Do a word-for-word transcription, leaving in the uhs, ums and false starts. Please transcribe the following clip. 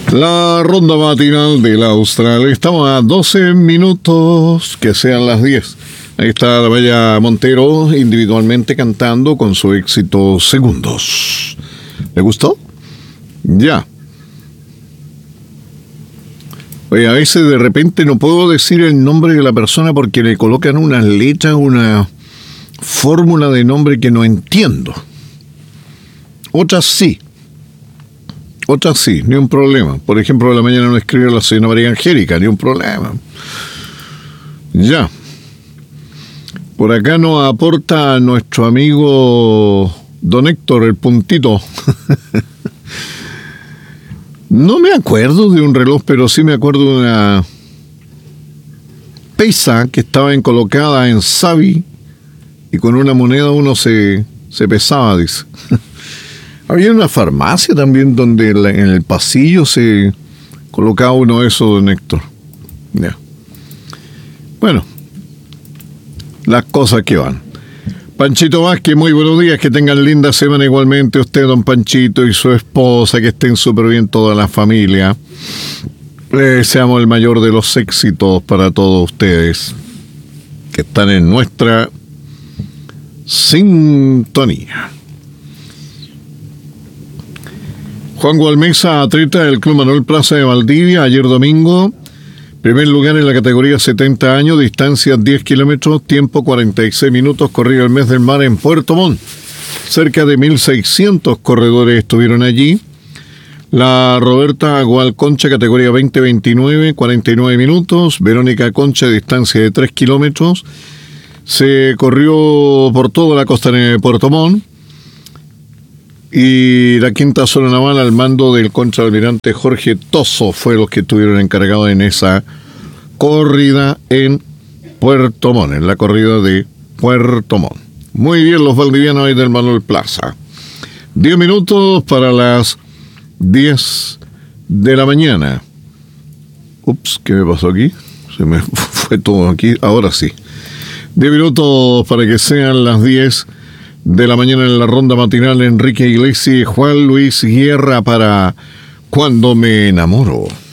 La ronda matinal de la Austral. Estamos a doce minutos que sean las diez. Ahí está la bella Montero individualmente cantando con su éxito Segundos. ¿Le gustó? Ya. Oye, a veces de repente no puedo decir el nombre de la persona porque le colocan unas letras, una fórmula de nombre que no entiendo. Otras sí. Otras sí, ni un problema. Por ejemplo, a la mañana no escribió la señora María Angélica, ni un problema. Ya. Por acá nos aporta nuestro amigo don Héctor, el puntito. No me acuerdo de un reloj, pero sí me acuerdo de una pesa que estaba colocada en Sabi y con una moneda uno se, se pesaba, dice. Había una farmacia también donde en el pasillo se colocaba uno de esos, don Héctor. Ya. Bueno, las cosas que van. Panchito Vázquez, muy buenos días, que tengan linda semana igualmente usted, don Panchito, y su esposa, que estén súper bien toda la familia. Le deseamos el mayor de los éxitos para todos ustedes que están en nuestra sintonía. Juan Gualmeza, atleta del Club Manuel Plaza de Valdivia, ayer domingo, primer lugar en la categoría setenta años, distancia diez kilómetros, tiempo cuarenta y seis minutos, corrido el mes del mar en Puerto Montt. Cerca de mil seiscientos corredores estuvieron allí. La Roberta Gualconcha, categoría veinte veintinueve, cuarenta y nueve minutos. Verónica Concha, distancia de tres kilómetros. Se corrió por toda la costanera de Puerto Montt. Y la quinta zona naval al mando del contraalmirante Jorge Toso fue los que estuvieron encargados en esa corrida en Puerto Montt, en la corrida de Puerto Montt. Muy bien los valdivianos ahí del Manuel Plaza. Diez minutos para las diez de la mañana. Ups, ¿qué me pasó aquí? Se me fue todo aquí, ahora sí. Diez minutos para que sean las diez de la mañana en la ronda matinal. Enrique Iglesias y Juan Luis Guerra para Cuando me enamoro.